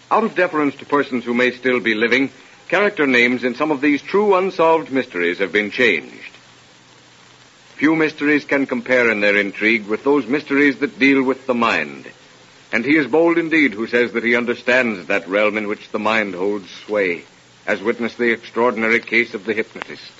Out of deference to persons who may still be living, character names in some of these true unsolved mysteries have been changed. Few mysteries can compare in their intrigue with those mysteries that deal with the mind. And he is bold indeed who says that he understands that realm in which the mind holds sway, as witness the extraordinary case of the hypnotist.